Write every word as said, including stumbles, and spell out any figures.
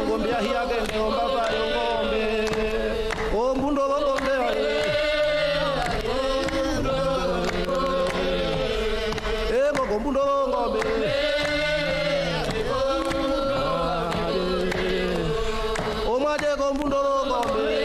ngombe ahia gende omba bayo ngombe ombundo ngombe ale e ngombundo ngombe o maje ngombundo ngombe